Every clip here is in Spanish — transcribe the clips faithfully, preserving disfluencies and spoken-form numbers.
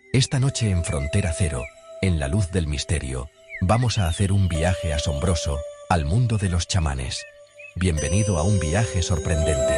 Esta noche en Frontera Cero, en la luz del misterio, vamos a hacer un viaje asombroso al mundo de los chamanes. Bienvenido a un viaje sorprendente.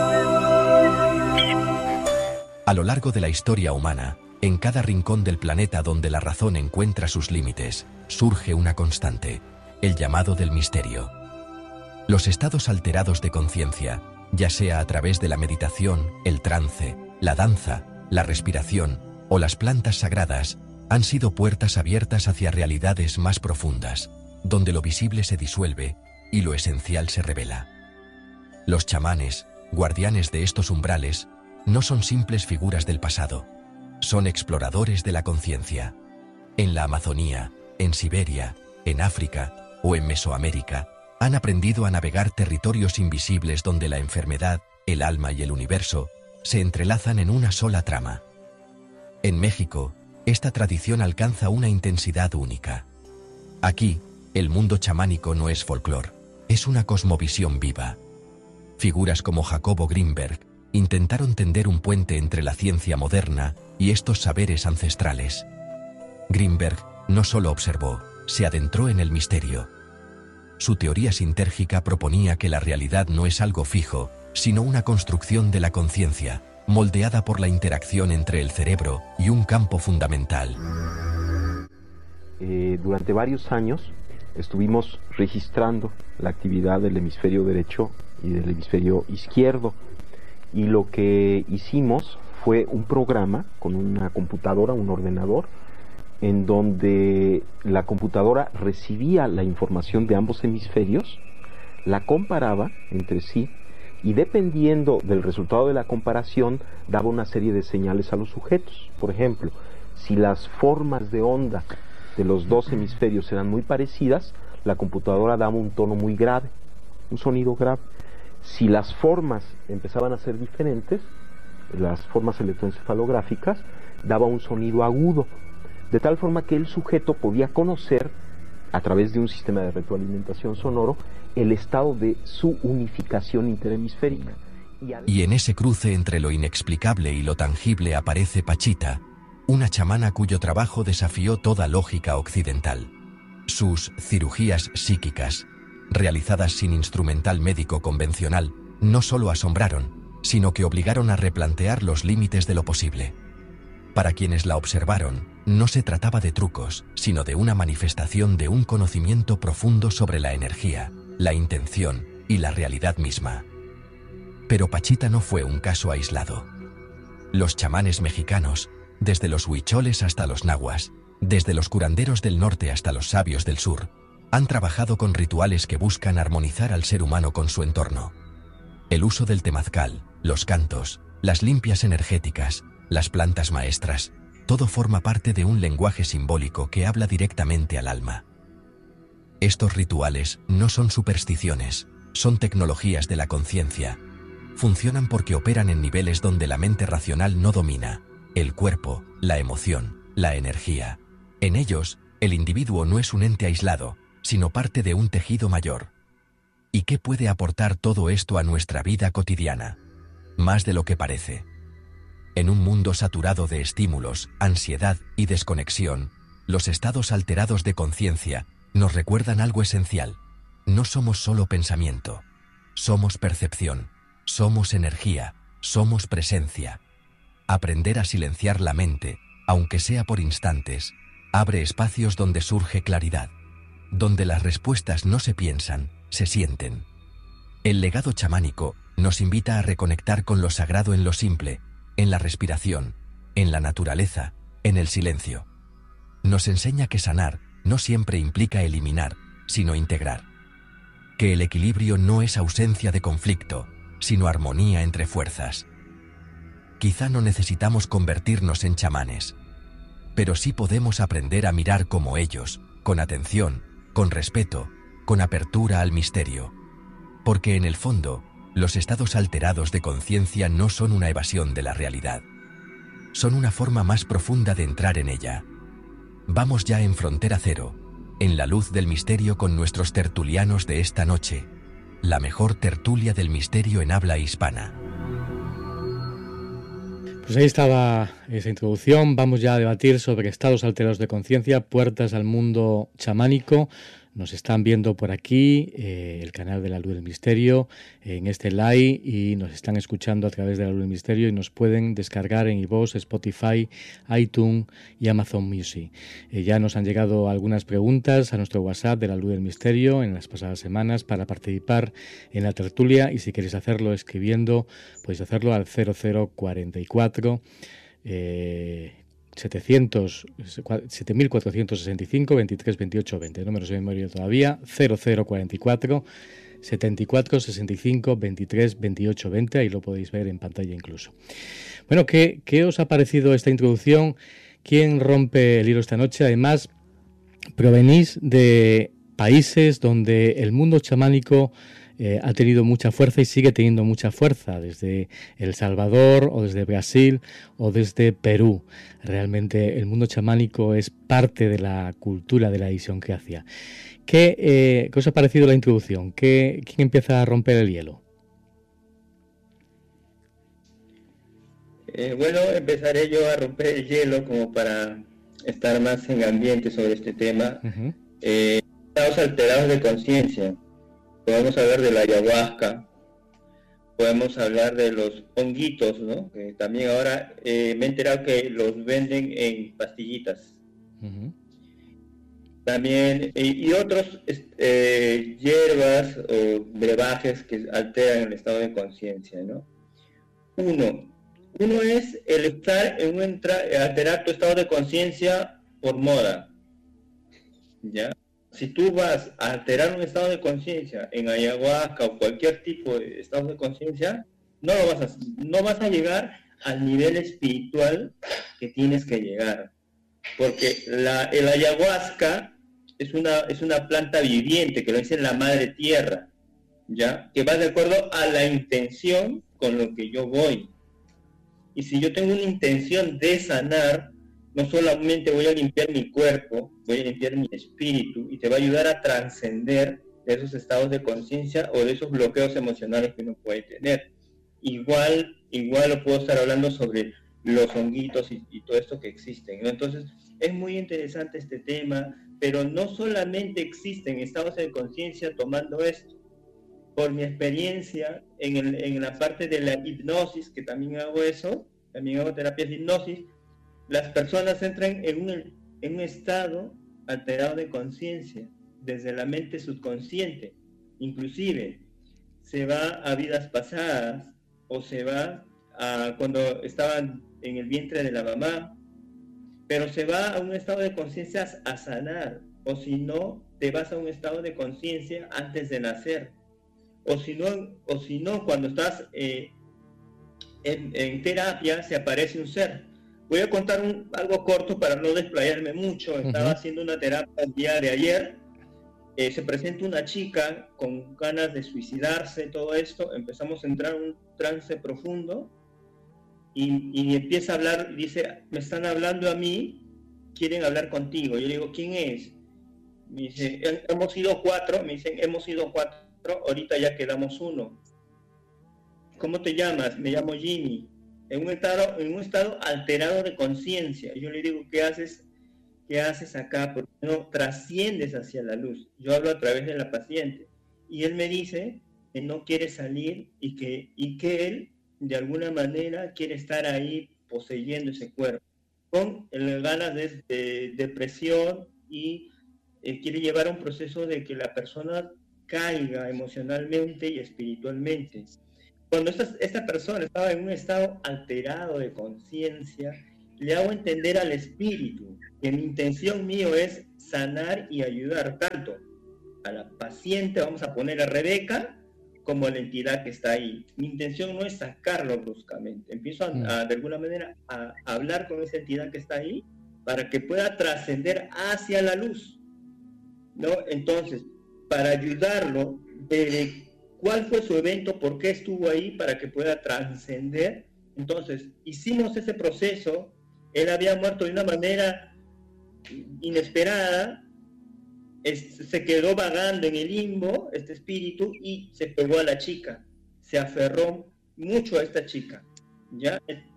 A lo largo de la historia humana, en cada rincón del planeta donde la razón encuentra sus límites, surge una constante, el llamado del misterio. Los estados alterados de conciencia, ya sea a través de la meditación, el trance, la danza, la respiración o las plantas sagradas, han sido puertas abiertas hacia realidades más profundas, donde lo visible se disuelve y lo esencial se revela. Los chamanes, guardianes de estos umbrales, no son simples figuras del pasado, son exploradores de la conciencia. En la Amazonía, en Siberia, en África o en Mesoamérica, han aprendido a navegar territorios invisibles donde la enfermedad, el alma y el universo se entrelazan en una sola trama. En México, esta tradición alcanza una intensidad única. Aquí, el mundo chamánico no es folclore, es una cosmovisión viva. Figuras como Jacobo Greenberg intentaron tender un puente entre la ciencia moderna y estos saberes ancestrales. Greenberg no solo observó, se adentró en el misterio. Su teoría sintérgica proponía que la realidad no es algo fijo, sino una construcción de la conciencia, moldeada por la interacción entre el cerebro y un campo fundamental. Eh, durante varios años estuvimos registrando la actividad del hemisferio derecho y del hemisferio izquierdo, y lo que hicimos fue un programa con una computadora, un ordenador, en donde la computadora recibía la información de ambos hemisferios, la comparaba entre sí, y dependiendo del resultado de la comparación, daba una serie de señales a los sujetos. Por ejemplo, si las formas de onda de los dos hemisferios eran muy parecidas, la computadora daba un tono muy grave, un sonido grave. Si las formas empezaban a ser diferentes, las formas electroencefalográficas, daba un sonido agudo, de tal forma que el sujeto podía conocer, a través de un sistema de retroalimentación sonoro, el estado de su unificación interhemisférica. Y en ese cruce entre lo inexplicable y lo tangible aparece Pachita, una chamana cuyo trabajo desafió toda lógica occidental. Sus cirugías psíquicas, realizadas sin instrumental médico convencional, no solo asombraron, sino que obligaron a replantear los límites de lo posible. Para quienes la observaron, no se trataba de trucos, sino de una manifestación de un conocimiento profundo sobre la energía, la intención y la realidad misma. Pero Pachita no fue un caso aislado. Los chamanes mexicanos, desde los huicholes hasta los nahuas, desde los curanderos del norte hasta los sabios del sur, han trabajado con rituales que buscan armonizar al ser humano con su entorno. El uso del temazcal, los cantos, las limpias energéticas, las plantas maestras, todo forma parte de un lenguaje simbólico que habla directamente al alma. Estos rituales no son supersticiones, son tecnologías de la conciencia. Funcionan porque operan en niveles donde la mente racional no domina, el cuerpo, la emoción, la energía. En ellos, el individuo no es un ente aislado, sino parte de un tejido mayor. ¿Y qué puede aportar todo esto a nuestra vida cotidiana? Más de lo que parece. En un mundo saturado de estímulos, ansiedad y desconexión, los estados alterados de conciencia nos recuerdan algo esencial. No somos solo pensamiento, somos percepción, somos energía, somos presencia. Aprender a silenciar la mente, aunque sea por instantes, abre espacios donde surge claridad, donde las respuestas no se piensan, se sienten. El legado chamánico nos invita a reconectar con lo sagrado en lo simple, en la respiración, en la naturaleza, en el silencio. Nos enseña que sanar no siempre implica eliminar, sino integrar. Que el equilibrio no es ausencia de conflicto, sino armonía entre fuerzas. Quizá no necesitamos convertirnos en chamanes, pero sí podemos aprender a mirar como ellos, con atención, con respeto, con apertura al misterio. Porque en el fondo, los estados alterados de conciencia no son una evasión de la realidad. Son una forma más profunda de entrar en ella. Vamos ya en Frontera Cero, en la luz del misterio con nuestros tertulianos de esta noche, la mejor tertulia del misterio en habla hispana. Pues ahí estaba esa introducción. Vamos ya a debatir sobre estados alterados de conciencia, puertas al mundo chamánico. Nos están viendo por aquí, eh, el canal de La Luz del Misterio, en este live, y nos están escuchando a través de La Luz del Misterio, y nos pueden descargar en iVoox, Spotify, iTunes y Amazon Music. Eh, ya nos han llegado algunas preguntas a nuestro WhatsApp de La Luz del Misterio en las pasadas semanas para participar en la tertulia, y si queréis hacerlo escribiendo, podéis hacerlo al cero cero cuarenta y cuatro eh, setecientos, siete mil cuatrocientos sesenta y cinco, veintitrés, veintiocho, veinte. Números de memoria todavía. cero cero cuarenta y cuatro setenta y cuatro, sesenta y cinco, veintitrés, veintiocho, veinte. Ahí lo podéis ver en pantalla incluso. Bueno, ¿qué, qué os ha parecido esta introducción? ¿Quién rompe el hilo esta noche? Además, provenís de países donde el mundo chamánico Eh, ha tenido mucha fuerza y sigue teniendo mucha fuerza, desde El Salvador o desde Brasil o desde Perú. Realmente el mundo chamánico es parte de la cultura de la idiosincrasia. ¿Qué, eh, ¿Qué os ha parecido la introducción? ¿Qué, ¿Quién empieza a romper el hielo? Eh, bueno, empezaré yo a romper el hielo como para estar más en ambiente sobre este tema. Uh-huh. eh, estados alterados de conciencia. Podemos hablar de la ayahuasca, podemos hablar de los honguitos, ¿no? Que también ahora eh, me he enterado que los venden en pastillitas. Uh-huh. También, y, y otros eh, hierbas o brebajes que alteran el estado de conciencia, ¿no? Uno, uno es el estar en un entra, alterar tu estado de conciencia por moda, ¿ya? Si tú vas a alterar un estado de conciencia en ayahuasca o cualquier tipo de estado de conciencia, no lo vas a, no vas a llegar al nivel espiritual que tienes que llegar. Porque la, el ayahuasca es una, es una planta viviente, que lo dice la madre tierra, ¿ya? Que va de acuerdo a la intención con lo que yo voy. Y si yo tengo una intención de sanar, no solamente voy a limpiar mi cuerpo, voy a limpiar mi espíritu, y te va a ayudar a trascender de esos estados de conciencia o de esos bloqueos emocionales que uno puede tener. Igual, igual lo puedo estar hablando sobre los honguitos y, y todo esto que existen, ¿no? Entonces, es muy interesante este tema, pero no solamente existen estados de conciencia tomando esto. Por mi experiencia en, el, en la parte de la hipnosis, que también hago eso, también hago terapias de hipnosis, las personas entran en un, en un estado alterado de conciencia, desde la mente subconsciente. Inclusive, se va a vidas pasadas, o se va a cuando estaban en el vientre de la mamá, pero se va a un estado de conciencia a sanar, o si no, te vas a un estado de conciencia antes de nacer, o si no, o si no cuando estás eh, en, en terapia, se aparece un ser. Voy a contar un, algo corto para no desplayarme mucho. Estaba uh-huh. haciendo una terapia el día de ayer. Eh, se presenta una chica con ganas de suicidarse, todo esto. Empezamos a entrar en un trance profundo y, y empieza a hablar. Dice, me están hablando a mí, quieren hablar contigo. Yo le digo, ¿quién es? Me dice, hemos sido cuatro. Me dicen, hemos sido cuatro, ahorita ya quedamos uno. ¿Cómo te llamas? Me llamo Jimmy. En un estado, en un estado alterado de conciencia. Yo le digo, ¿qué haces, qué haces acá? Porque no trasciendes hacia la luz. Yo hablo a través de la paciente. Y él me dice que no quiere salir y que, y que él, de alguna manera, quiere estar ahí poseyendo ese cuerpo. Con el ganas de, de depresión y eh, quiere llevar a un proceso de que la persona caiga emocionalmente y espiritualmente. Cuando esta, esta persona estaba en un estado alterado de conciencia, le hago entender al espíritu que mi intención mío es sanar y ayudar tanto a la paciente, vamos a poner a Rebeca, como a la entidad que está ahí. Mi intención no es sacarlo bruscamente. Empiezo a, a, de alguna manera a, a hablar con esa entidad que está ahí para que pueda trascender hacia la luz, ¿no? Entonces, para ayudarlo, de cuál fue su evento, por qué estuvo ahí, para que pueda trascender. Entonces, hicimos ese proceso. Él había muerto de una manera inesperada, es, se quedó vagando en el limbo, este espíritu, y se pegó a la chica, se aferró mucho a esta chica, ¿ya?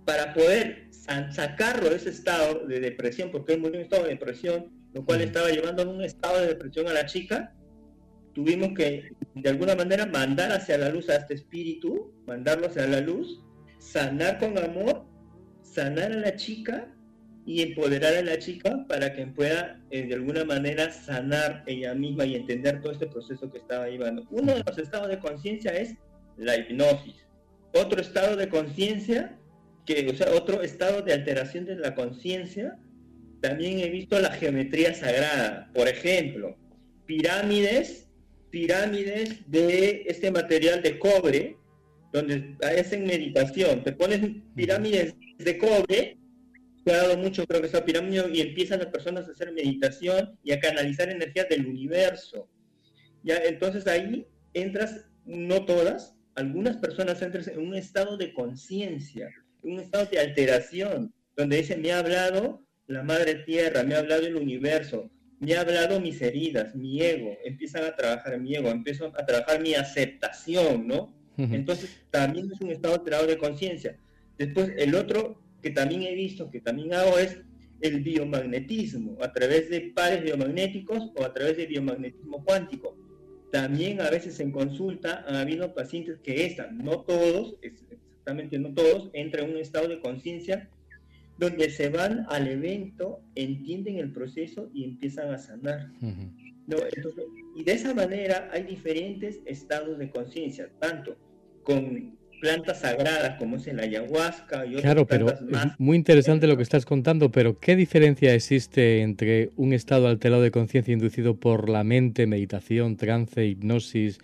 para poder sacarlo de ese estado de depresión, porque él murió en estado de depresión, lo cual estaba llevando a un estado de depresión a la chica, tuvimos que de alguna manera mandar hacia la luz a este espíritu, mandarlo hacia la luz, sanar con amor, sanar a la chica y empoderar a la chica para que pueda eh, de alguna manera sanar ella misma y entender todo este proceso que estaba llevando. Uno de los estados de conciencia es la hipnosis. Otro estado de conciencia, que, o sea, otro estado de alteración de la conciencia, también he visto la geometría sagrada. Por ejemplo, pirámides, pirámides de este material de cobre, donde hacen meditación. Te pones pirámides de cobre, se ha dado mucho, creo que esa pirámide, y empiezan las personas a hacer meditación y a canalizar energías del universo. Ya, entonces ahí entras, no todas, algunas personas entran en un estado de conciencia, un estado de alteración, donde dicen, me ha hablado la madre tierra, me ha hablado el universo, me ha hablado mis heridas, mi ego, empiezan a trabajar mi ego, empiezo a trabajar mi aceptación, ¿no? Uh-huh. Entonces también es un estado alterado de conciencia. Después el otro que también he visto, que también hago, es el biomagnetismo, a través de pares biomagnéticos o a través de biomagnetismo cuántico. También a veces en consulta han habido pacientes que están, no todos, exactamente no todos, entran en un estado de conciencia donde se van al evento, entienden el proceso y empiezan a sanar. Uh-huh. ¿No? Entonces, y de esa manera hay diferentes estados de conciencia, tanto con plantas sagradas como es el ayahuasca y otras Claro, pero plantas más. Es muy interesante lo que estás contando, pero ¿qué diferencia existe entre un estado alterado de conciencia inducido por la mente, meditación, trance, hipnosis,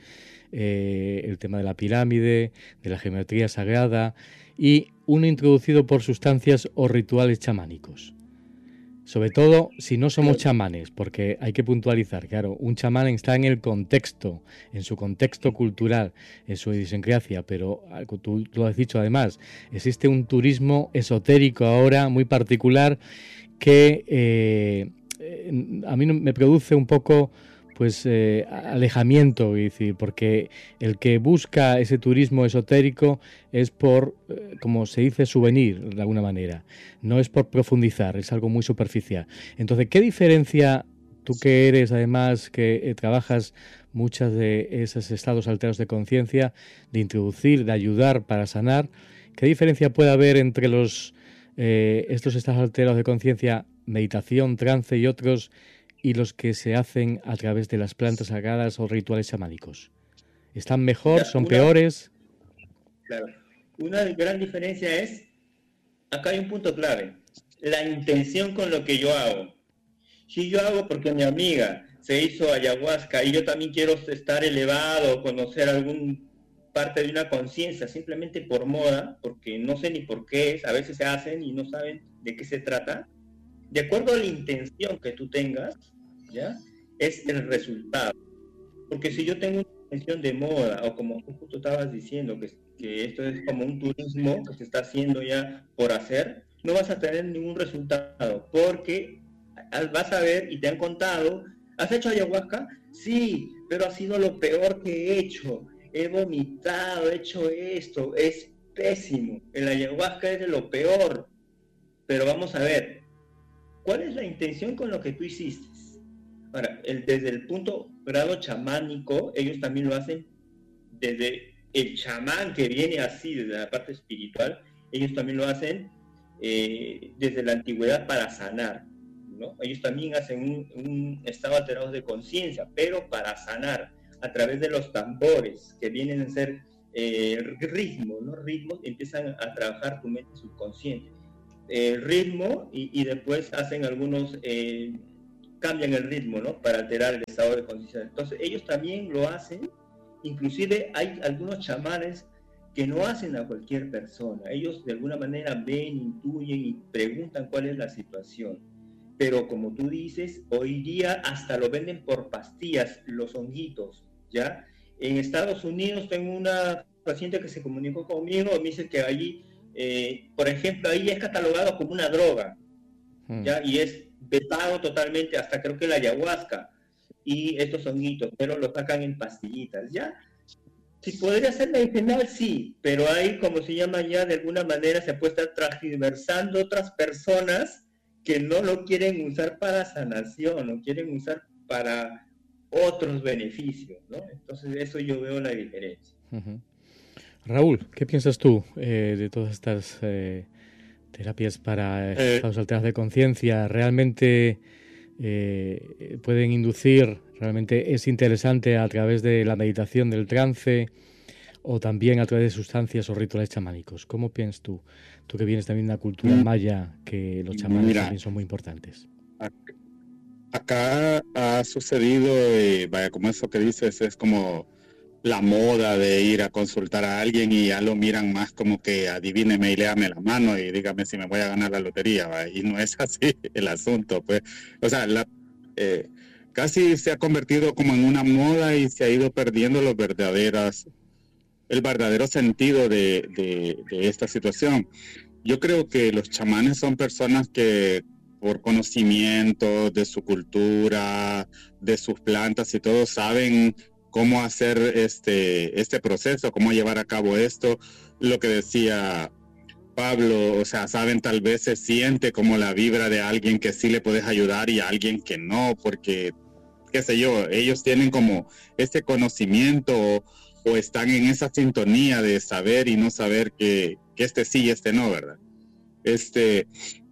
eh, el tema de la pirámide, de la geometría sagrada, y uno introducido por sustancias o rituales chamánicos? Sobre todo si no somos chamanes, porque hay que puntualizar, claro, un chamán está en el contexto, en su contexto cultural, en su idiosincrasia, pero tú lo has dicho además, existe un turismo esotérico ahora muy particular que eh, a mí me produce un poco pues eh, alejamiento, es decir, porque el que busca ese turismo esotérico es por, eh, como se dice, souvenir, de alguna manera, no es por profundizar, es algo muy superficial. Entonces, ¿qué diferencia, tú que eres además, que eh, trabajas muchos de esos estados alterados de conciencia, de introducir, de ayudar para sanar, qué diferencia puede haber entre los eh, estos estados alterados de conciencia, meditación, trance y otros, y los que se hacen a través de las plantas sagradas o rituales chamánicos? ¿Están mejor? ¿Son una, peores? Claro. Una gran diferencia es, acá hay un punto clave, la intención con lo que yo hago. Si yo hago porque mi amiga se hizo ayahuasca y yo también quiero estar elevado, conocer alguna parte de una conciencia, simplemente por moda, porque no sé ni por qué es, a veces se hacen y no saben de qué se trata, de acuerdo a la intención que tú tengas, ¿ya? Es el resultado. Porque si yo tengo una intención de moda, o como tú estabas diciendo, que, que esto es como un turismo que se está haciendo ya por hacer, no vas a tener ningún resultado, porque vas a ver y te han contado, ¿has hecho ayahuasca? Sí, pero ha sido lo peor que he hecho. He vomitado, he hecho esto, es pésimo. El ayahuasca es de lo peor. Pero vamos a ver, ¿cuál es la intención con lo que tú hiciste? Ahora, el, desde el punto grado chamánico, ellos también lo hacen desde el chamán que viene así, desde la parte espiritual, ellos también lo hacen eh, desde la antigüedad para sanar, ¿no? Ellos también hacen un, un estado alterado de conciencia, pero para sanar, a través de los tambores, que vienen a ser eh, ritmos, ¿no? Ritmos, empiezan a trabajar tu mente subconsciente. El ritmo y, y después hacen algunos, eh, cambian el ritmo, ¿no? Para alterar el estado de conciencia. Entonces ellos también lo hacen, inclusive hay algunos chamanes que no hacen a cualquier persona, ellos de alguna manera ven, intuyen y preguntan cuál es la situación, pero como tú dices, hoy día hasta lo venden por pastillas, los honguitos, ¿ya? En Estados Unidos tengo una paciente que se comunicó conmigo, me dice que allí Eh, por ejemplo, ahí es catalogado como una droga, hmm. ¿ya? Y es vetado totalmente, hasta creo que la ayahuasca y estos honguitos, pero lo sacan en pastillitas, ¿ya? Si podría ser medicinal, sí, pero hay, como se llama ya, de alguna manera se puede estar transversando otras personas que no lo quieren usar para sanación, lo quieren usar para otros beneficios, ¿no? Entonces, eso yo veo la diferencia. Uh-huh. Raúl, ¿qué piensas tú eh, de todas estas eh, terapias para eh, estados alterados de conciencia? ¿Realmente eh, pueden inducir, realmente es interesante a través de la meditación del trance o también a través de sustancias o rituales chamánicos? ¿Cómo piensas tú? Tú que vienes también de una cultura maya, que los chamanes Mira, también son muy importantes. Acá ha sucedido, eh, vaya, como eso que dices, es como la moda de ir a consultar a alguien y ya lo miran más como que adivíneme y léame la mano y dígame si me voy a ganar la lotería, ¿va? Y no es así el asunto, pues. O sea, la, eh, casi se ha convertido como en una moda y se ha ido perdiendo los verdaderas, el verdadero sentido de, de, de esta situación. Yo creo que los chamanes son personas que por conocimiento de su cultura, de sus plantas y todo, saben cómo hacer este, este proceso, cómo llevar a cabo esto. Lo que decía Pablo, o sea, saben, tal vez se siente como la vibra de alguien que sí le puedes ayudar y a alguien que no, porque, qué sé yo, ellos tienen como ese conocimiento o, o están en esa sintonía de saber y no saber que, que este sí y este no, ¿verdad? Este...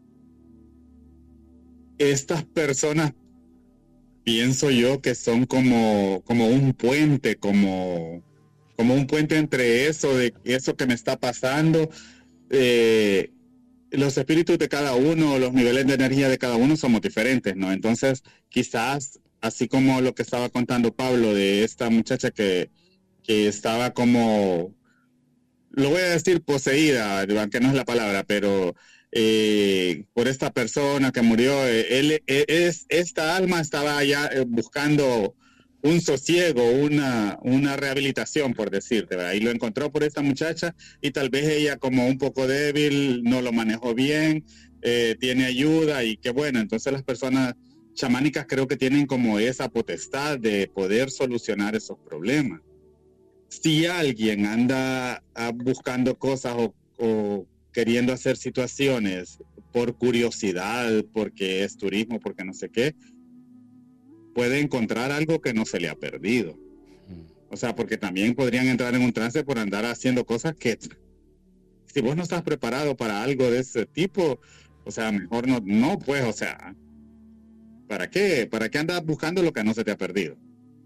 Estas personas, pienso yo, que son como, como un puente, como, como un puente entre eso, de eso que me está pasando. Eh, los espíritus de cada uno, los niveles de energía de cada uno somos diferentes, ¿no? Entonces, quizás, así como lo que estaba contando Pablo de esta muchacha que, que estaba como, lo voy a decir poseída, aunque no es la palabra, pero... Eh, por esta persona que murió, eh, él, eh, es, esta alma estaba ya eh, buscando un sosiego, una, una rehabilitación, por decirte, ¿verdad? Y lo encontró por esta muchacha y tal vez ella, como un poco débil, no lo manejó bien, eh, tiene ayuda y qué bueno. Entonces las personas chamánicas creo que tienen como esa potestad de poder solucionar esos problemas. Si alguien anda ah, buscando cosas o, o queriendo hacer situaciones por curiosidad, porque es turismo, porque no sé qué, puede encontrar algo que no se le ha perdido. O sea, porque también podrían entrar en un trance por andar haciendo cosas que, si vos no estás preparado para algo de ese tipo, o sea, mejor no, no pues, o sea, ¿para qué? ¿Para qué andas buscando lo que no se te ha perdido?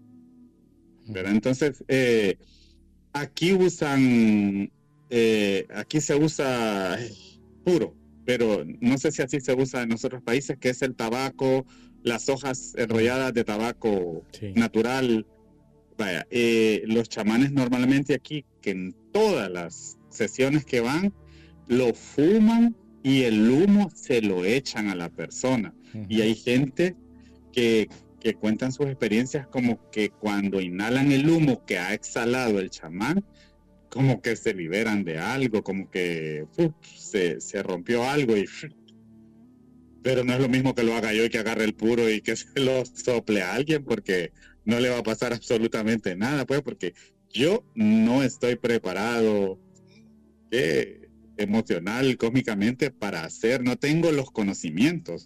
Pero entonces, eh, aquí usan... Eh, aquí se usa puro, pero no sé si así se usa en los otros países, que es el tabaco, las hojas enrolladas de tabaco sí. natural. Vaya, eh, los chamanes normalmente aquí, que en todas las sesiones que van, lo fuman y el humo se lo echan a la persona. Uh-huh. Y hay gente que, que cuentan sus experiencias como que cuando inhalan el humo que ha exhalado el chamán, como que se liberan de algo, como que uf, se, se rompió algo y uf. Pero no es lo mismo que lo haga yo y que agarre el puro y que se lo sople a alguien, porque no le va a pasar absolutamente nada, pues, porque yo no estoy preparado eh, emocional, cósmicamente para hacer, no tengo los conocimientos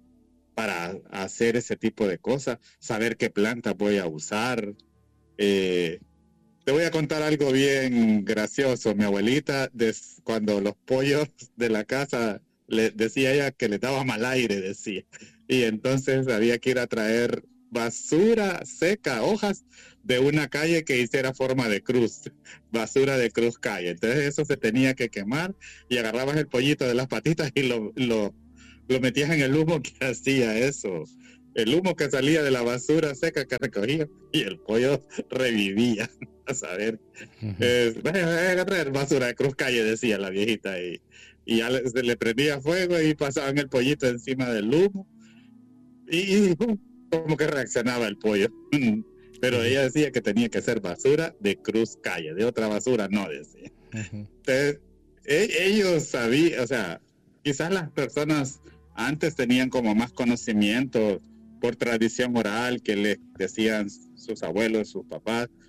para hacer ese tipo de cosas, saber qué planta voy a usar. eh, Te voy a contar algo bien gracioso. Mi abuelita, des, cuando los pollos de la casa, le decía ella que le daba mal aire, decía. Y entonces había que ir a traer basura seca, hojas de una calle que hiciera forma de cruz, basura de cruz calle. Entonces eso se tenía que quemar y agarrabas el pollito de las patitas y lo, lo, lo metías en el humo que hacía eso. El humo que salía de la basura seca que recogía y el pollo revivía. A saber, uh-huh. eh, venga a traer basura de cruz calle, decía la viejita, y, y ya le, se le prendía fuego y pasaban el pollito encima del humo y, y uh, como que reaccionaba el pollo. Pero uh-huh. ella decía que tenía que ser basura de cruz calle, de otra basura no, decía. Uh-huh. Entonces, e- ellos sabían, o sea, quizás las personas antes tenían como más conocimiento por tradición oral que les decían sus abuelos, sus papás,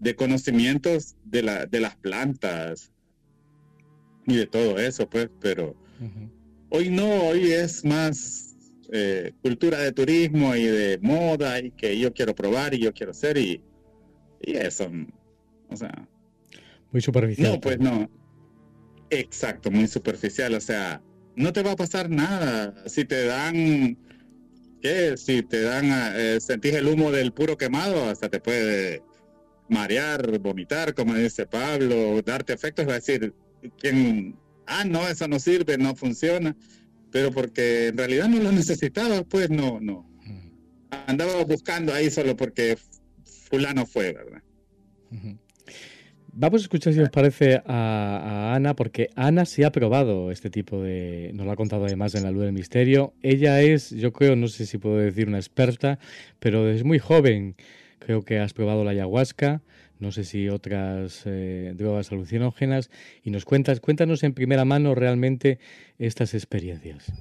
de conocimientos de, la, de las plantas y de todo eso, pues, pero uh-huh. hoy no, hoy es más eh, cultura de turismo y de moda y que yo quiero probar y yo quiero hacer y, y eso, o sea... Muy superficial. No, pues no. Exacto, muy superficial, o sea, no te va a pasar nada si te dan... ¿Qué? Si te dan, eh, sentís el humo del puro quemado, hasta te puede marear, vomitar, como dice Pablo, darte efectos, va a decir, ¿quién? Ah, no, eso no sirve, no funciona, pero porque en realidad no lo necesitaba, pues no, no. Andaba buscando ahí solo porque fulano fue, ¿verdad? Uh-huh. Vamos a escuchar, si os parece, a, a Ana, porque Ana sí ha probado este tipo de... Nos lo ha contado además en La Luz del Misterio. Ella es, yo creo, no sé si puedo decir una experta, pero desde muy joven creo que has probado la ayahuasca, no sé si otras eh, drogas alucinógenas, y nos cuentas, cuéntanos en primera mano realmente estas experiencias.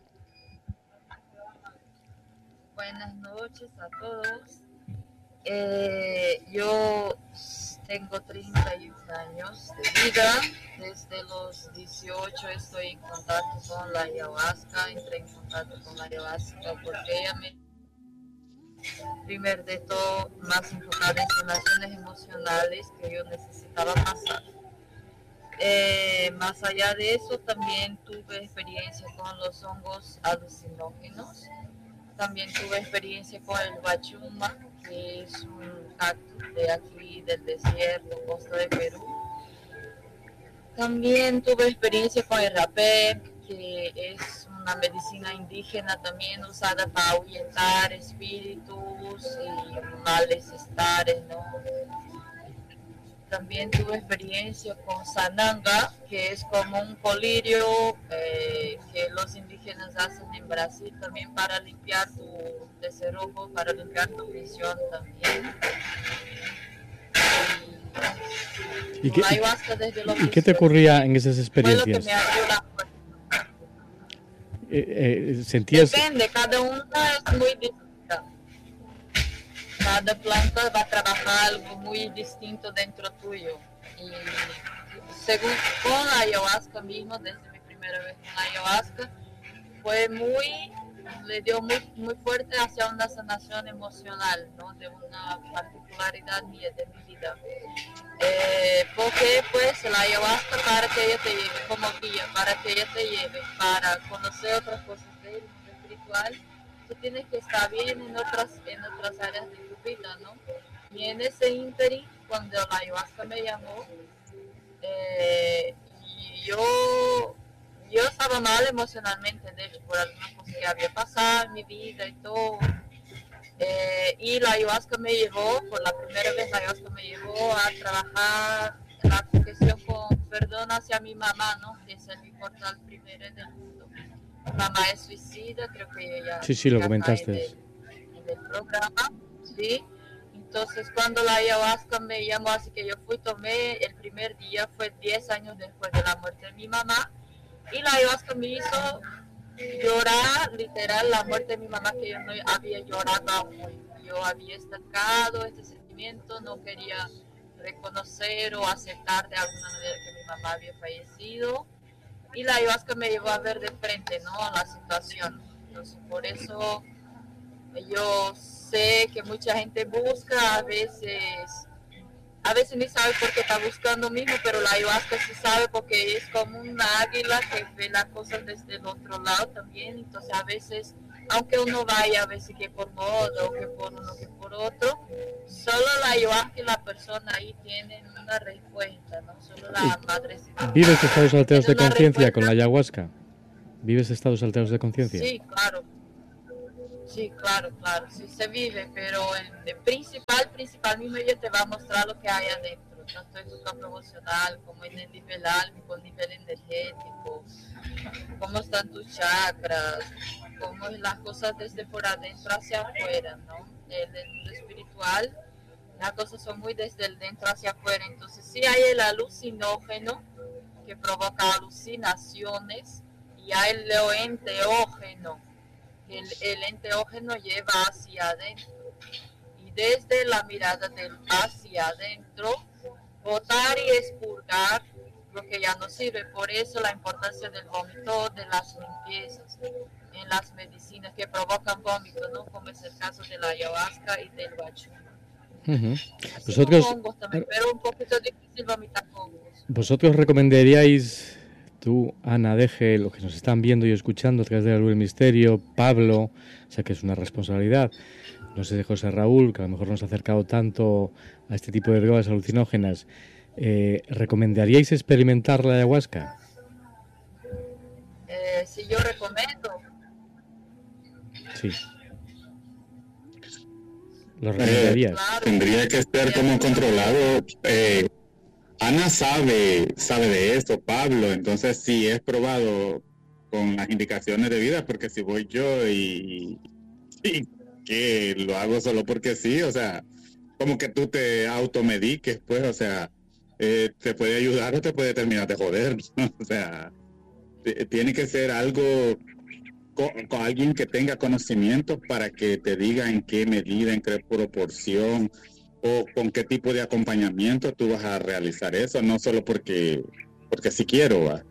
Buenas noches a todos. Eh, yo... Tengo treinta y un años de vida. Desde los dieciocho estoy en contacto con la ayahuasca. Entré en contacto con la ayahuasca porque ella me... Primero de todo, más enfocada en sanaciones emocionales que yo necesitaba pasar. Eh, más allá de eso, también tuve experiencia con los hongos alucinógenos. También tuve experiencia con el guachuma, que es un cactus de aquí, del desierto, costa de Perú. También tuve experiencia con el rapé, que es una medicina indígena también usada para ahuyentar espíritus y males estares, ¿no? También tuve experiencia con sananga, que es como un colirio eh, que los indígenas hacen en Brasil también para limpiar tu cerrojo, para limpiar tu visión también. Y, ¿Y, qué, y, ¿Y qué te ocurría en esas experiencias? Fue lo que me abrió la puerta. Eh, eh, ¿sentías... Depende, cada una es muy distinta. Cada planta va a trabajar algo muy distinto dentro tuyo. Y según con la ayahuasca mismo, desde mi primera vez con la ayahuasca, fue muy, le dio muy, muy fuerte hacia una sanación emocional, ¿no? De una particularidad mía, de mi vida. Eh, porque pues la ayahuasca para que ella te lleve como guía, para que ella te lleve, para conocer otras cosas del mundo espiritual, tú tienes que estar bien en otras, en otras áreas de tu vida, ¿no? Y en ese ínterin, cuando la ayahuasca me llamó, eh, y yo, yo estaba mal emocionalmente, de hecho, por algunas cosas que había pasado en mi vida y todo. Eh, y la ayahuasca me llevó, por la primera vez la ayahuasca me llevó a trabajar la cuestión con perdón hacia mi mamá, ¿no? Que es el inmortal primero del mundo. Mi mamá es suicida, creo que ella... Sí, sí, lo comentaste. En el, en el programa, sí. Entonces, cuando la ayahuasca me llamó, así que yo fui, tomé, el primer día fue diez años después de la muerte de mi mamá. Y la ayahuasca me hizo llorar, literal, la muerte de mi mamá, que yo no había llorado aún. Yo había estancado este sentimiento, no quería reconocer o aceptar de alguna manera que mi mamá había fallecido. Y la ayahuasca me llevó a ver de frente, ¿no?, la situación. Entonces, por eso yo sé que mucha gente busca, a veces, a veces ni sabe por qué está buscando mismo, pero la ayahuasca sí sabe porque es como una águila que ve las cosas desde el otro lado también. Entonces, a veces, aunque uno vaya a veces que por modo, o que por uno, que por otro, solo la ayahuasca y la persona ahí tienen una respuesta, ¿no? Solo la madrecita. ¿Vives estados alterados de conciencia con la ayahuasca? ¿Vives estados alterados de conciencia? Sí, claro. Sí, claro, claro, sí se vive, pero en el principal, principal mismo ella te va a mostrar lo que hay adentro, tanto en tu campo emocional como en el nivel álmico, el nivel energético, cómo están tus chakras, cómo es las cosas desde por adentro hacia afuera, ¿no? En el mundo espiritual, las cosas son muy desde el dentro hacia afuera, entonces sí hay el alucinógeno que provoca alucinaciones y hay el enteógeno. El, el enteógeno lleva hacia adentro y desde la mirada del hacia adentro botar y expurgar lo que ya no sirve. Por eso la importancia del vómito, de las limpiezas en las medicinas que provocan vómito, ¿no? Como es el caso de la ayahuasca y del guachú. Uh-huh. Así Vosotros, con hongos también, pero un poquito difícil vomitar hongos. ¿Vosotros recomendaríais, tú, Ana, Deje, los que nos están viendo y escuchando a través de la luz del misterio, Pablo, o sea que es una responsabilidad, no sé, de José Raúl, que a lo mejor nos ha acercado tanto a este tipo de drogas alucinógenas, eh, ¿recomendaríais experimentar la ayahuasca? Eh, si yo recomiendo. Sí. ¿Lo recomendarías? Eh, tendría que ser como controlado. Eh, Ana sabe, sabe de eso, Pablo, entonces sí es probado con las indicaciones debidas, porque si voy yo y, y que lo hago solo porque sí, o sea, como que tú te automediques, pues, o sea, eh, te puede ayudar o te puede terminar de joder, ¿no? O sea, t- tiene que ser algo con, con alguien que tenga conocimiento para que te diga en qué medida, en qué proporción o con qué tipo de acompañamiento tú vas a realizar eso, no solo porque porque si quiero, ¿va?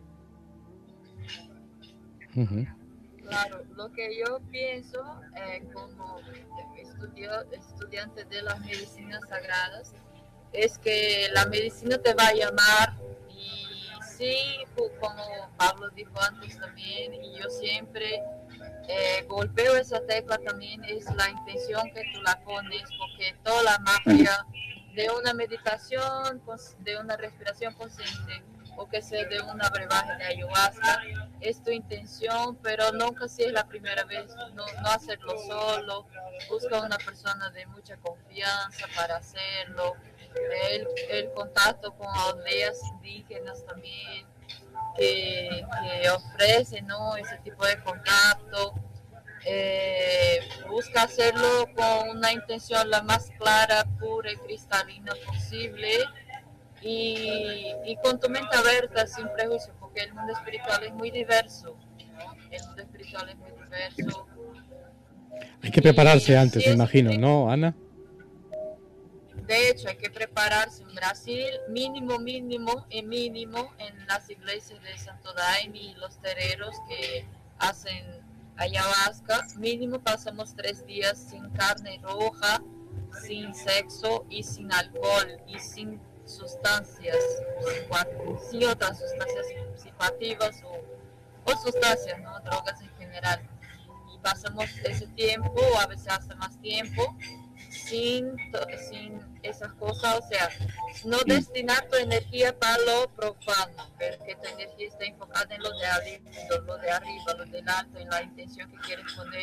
Uh-huh. Claro, lo que yo pienso eh, como estudio, estudiante de las medicinas sagradas es que la medicina te va a llamar y sí, como Pablo dijo antes también, y yo siempre eh, golpeo esa tecla también, es la intención que tú la pones, porque toda la magia de una meditación, de una respiración consciente, o que sea de una brebaje de ayahuasca, es tu intención, pero nunca si es la primera vez, no, no hacerlo solo, busca una persona de mucha confianza para hacerlo, el, el contacto con aldeas indígenas también, que, que ofrecen, ¿no?, ese tipo de contacto. Eh, busca hacerlo con una intención la más clara, pura y cristalina posible, y, y con tu mente abierta, sin prejuicio, porque el mundo espiritual es muy diverso, el mundo espiritual es muy diverso. Hay que prepararse y, antes, sí, me imagino, sí. ¿no, Ana? De hecho, hay que prepararse en Brasil, mínimo, mínimo y mínimo en las iglesias de Santo Daime y los tereros que hacen ayahuasca, mínimo pasamos tres días sin carne roja, sin sexo y sin alcohol y sin sustancias, sin otras sustancias psicoactivas o, o sustancias, ¿no?, drogas en general. Y pasamos ese tiempo, o a veces hasta más tiempo, sin, sin esas cosas, o sea, no destinar tu energía para lo profano, pero que tu energía esté enfocada en lo de arriba, lo de arriba, lo del alto, en la intención que quieres poner.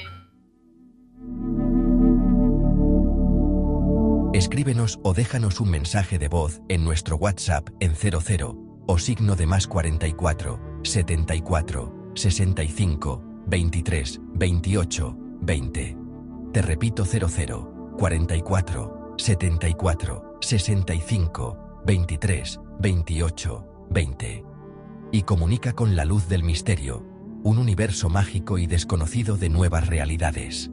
Escríbenos o déjanos un mensaje de voz en nuestro WhatsApp en cero cero o signo de más cuarenta y cuatro, setenta y cuatro, sesenta y cinco, veintitrés, veintiocho, veinte. Te repito, cero cero, cuarenta y cuatro, setenta y cuatro, sesenta y cinco, veintitrés, veintiocho, veinte. Y comunica con la luz del misterio, un universo mágico y desconocido de nuevas realidades.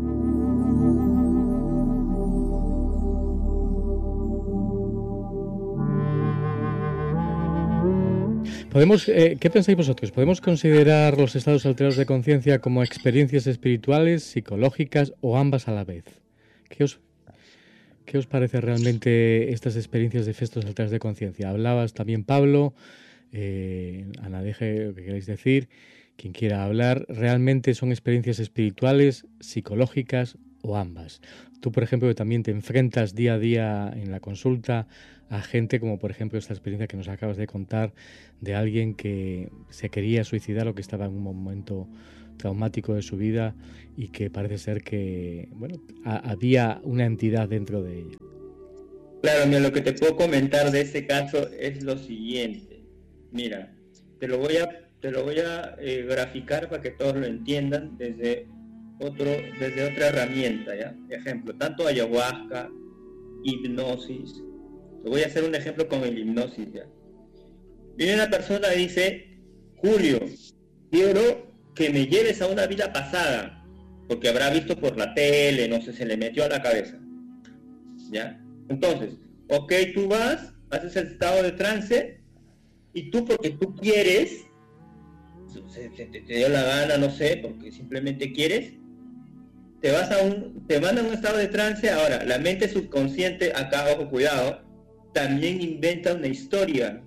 ¿Podemos, eh, ¿Qué pensáis vosotros? ¿Podemos considerar los estados alterados de conciencia como experiencias espirituales, psicológicas o ambas a la vez? ¿Qué os, qué os parece realmente estas experiencias de efectos alterados de conciencia? Hablabas también, Pablo, eh, Ana, deje lo que queráis decir, quien quiera hablar. ¿Realmente son experiencias espirituales, psicológicas o ambas? Tú, por ejemplo, que también te enfrentas día a día en la consulta a gente como, por ejemplo, esta experiencia que nos acabas de contar de alguien que se quería suicidar o que estaba en un momento traumático de su vida y que parece ser que, bueno, a, había una entidad dentro de ella. Claro, mira, lo que te puedo comentar de ese caso es lo siguiente. Mira, te lo voy a, te lo voy a eh, graficar para que todos lo entiendan desde otro, desde otra herramienta, ¿ya? Ejemplo, tanto ayahuasca, hipnosis. Te voy a hacer un ejemplo con el hipnosis, ¿ya? Viene una persona y dice: Julio, quiero que me lleves a una vida pasada, porque habrá visto por la tele, no sé, se le metió a la cabeza, ¿ya? Entonces, ok, tú vas haces el estado de trance y tú porque tú quieres, se, se, te, te dio la gana, no sé, porque simplemente quieres, te vas a un, te mandan a un estado de trance. Ahora, la mente subconsciente, acá, ojo, cuidado, también inventa una historia.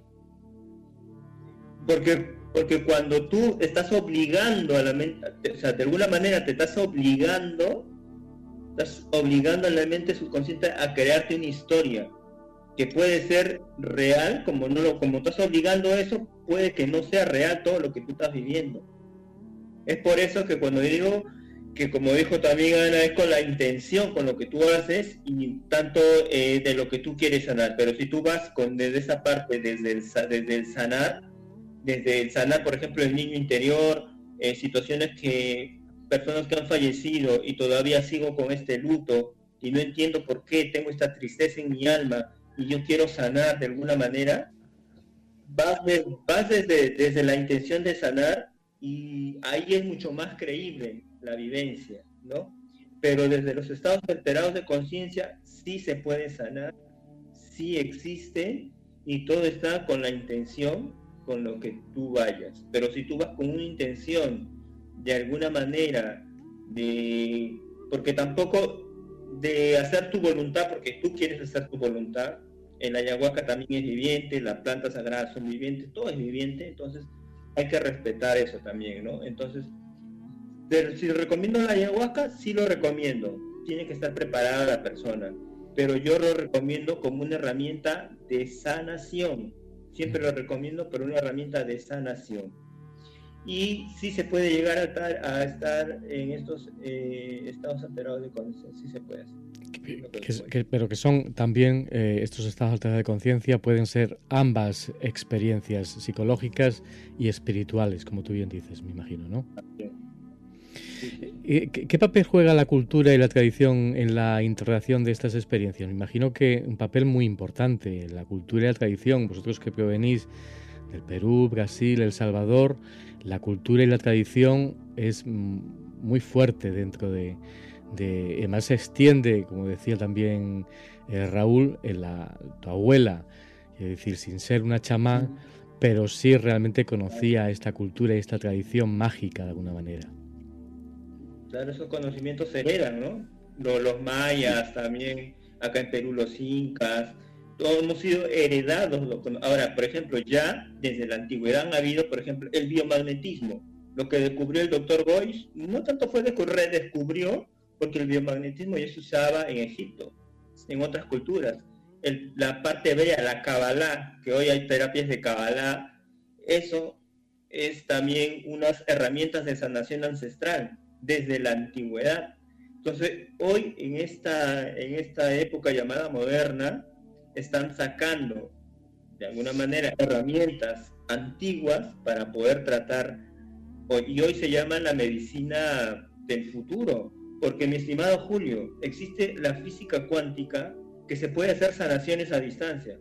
Porque, porque cuando tú estás obligando a la mente, o sea, de alguna manera te estás obligando, estás obligando a la mente subconsciente a crearte una historia que puede ser real, como no lo, como estás obligando a eso, puede que no sea real todo lo que tú estás viviendo. Es por eso que cuando digo que, como dijo también Ana, es con la intención, con lo que tú haces y tanto eh, de lo que tú quieres sanar. Pero si tú vas con desde esa parte, desde el, desde el sanar, desde el sanar, por ejemplo, el niño interior, eh, situaciones que, personas que han fallecido y todavía sigo con este luto y no entiendo por qué tengo esta tristeza en mi alma y yo quiero sanar de alguna manera, vas, de, vas desde, desde la intención de sanar y ahí es mucho más creíble la vivencia, ¿no? Pero desde los estados alterados de conciencia sí se puede sanar, sí existe y todo está con la intención, con lo que tú vayas. Pero si tú vas con una intención de alguna manera de, porque tampoco de hacer tu voluntad, porque tú quieres hacer tu voluntad, el ayahuasca también es viviente, las plantas sagradas son vivientes, todo es viviente, entonces hay que respetar eso también, ¿no? Entonces, de, si recomiendo la ayahuasca, sí lo recomiendo, tiene que estar preparada la persona, pero yo lo recomiendo como una herramienta de sanación, siempre lo recomiendo, pero una herramienta de sanación. Y sí se puede llegar a estar, a estar en estos eh, estados alterados de conciencia, sí se puede hacer. Que, que, que, pero que son también, eh, estos estados alterados de conciencia pueden ser ambas experiencias psicológicas y espirituales, como tú bien dices, me imagino, ¿no? Sí. Sí, sí. ¿Qué, ¿Qué papel juega la cultura y la tradición en la integración de estas experiencias? Me imagino que un papel muy importante, la cultura y la tradición, vosotros que provenís del Perú, Brasil, El Salvador, la cultura y la tradición es muy fuerte dentro de, de además se extiende, como decía también eh, Raúl, en la, tu abuela, es decir, sin ser una chamán, pero sí realmente conocía esta cultura y esta tradición mágica de alguna manera. Claro, esos conocimientos se heredan, ¿no? Los, los mayas también, acá en Perú los incas, todos hemos sido heredados. Ahora, por ejemplo, ya desde la antigüedad ha habido, por ejemplo, el biomagnetismo. Lo que descubrió el doctor Boyce, no tanto fue descubrir, descubrió, porque el biomagnetismo ya se usaba en Egipto, en otras culturas. El, la parte hebrea, la Kabbalah, que hoy hay terapias de Kabbalah, eso es también unas herramientas de sanación ancestral, desde la antigüedad. Entonces, hoy, en esta, en esta época llamada moderna, están sacando de alguna manera herramientas antiguas para poder tratar, y hoy se llama la medicina del futuro, porque, mi estimado Julio, existe la física cuántica que se puede hacer sanaciones a distancia.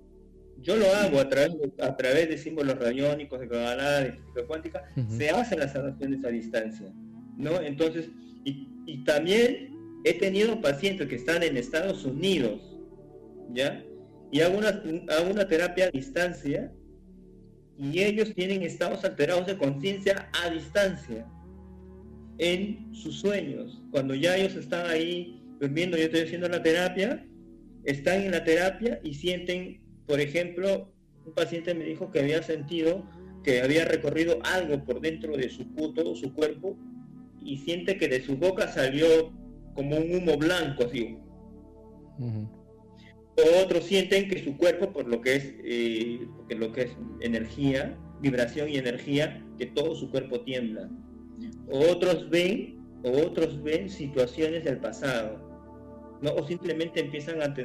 Yo lo hago a través de, a través de símbolos radiónicos, de Kabbalah, de física cuántica, uh-huh. Se hacen las sanaciones a distancia, ¿no? Entonces, y, y también he tenido pacientes que están en Estados Unidos, ¿ya? Y hago una, hago una terapia a distancia y ellos tienen estados alterados de conciencia a distancia en sus sueños. Cuando ya ellos están ahí durmiendo, yo estoy haciendo la terapia, están en la terapia y sienten, por ejemplo, un paciente me dijo que había sentido que había recorrido algo por dentro de su todo su cuerpo y siente que de su boca salió como un humo blanco así. Uh-huh. Otros sienten que su cuerpo, por lo que es eh, porque lo que es energía, vibración y energía, que todo su cuerpo tiembla. Otros ven, otros ven situaciones del pasado, ¿no? O simplemente empiezan a tener